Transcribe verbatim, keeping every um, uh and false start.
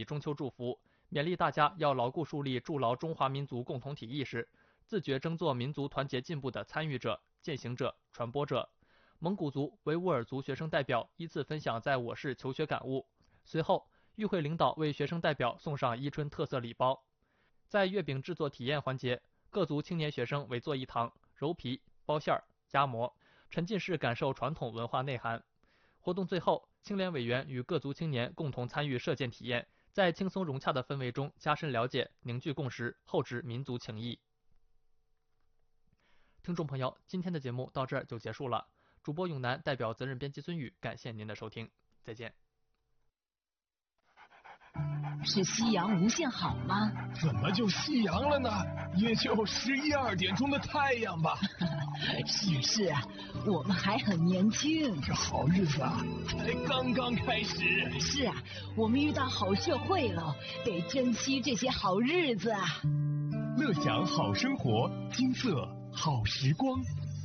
中秋祝福，勉励大家要牢固树立筑牢中华民族共同体意识，自觉争做民族团结进步的参与者、践行者、传播者。蒙古族、维吾尔族学生代表依次分享在我市求学感悟。随后，与会领导为学生代表送上伊春特色礼包。在月饼制作体验环节，各族青年学生围坐一堂，揉皮、包馅儿、夹馍，沉浸式感受传统文化内涵。活动最后，青联委员与各族青年共同参与射箭体验，在轻松融洽的氛围中加深了解、凝聚共识，厚植民族情谊。听众朋友，今天的节目到这儿就结束了。主播永南代表责任编辑孙宇，感谢您的收听，再见。 是夕阳无限好吗？ 怎么就夕阳了呢？也就十一二点钟的太阳吧。 是是啊，我们还很年轻， 这好日子啊，才刚刚开始。 是啊，我们遇到好社会了，得珍惜这些好日子啊。 乐享好生活，金色好时光。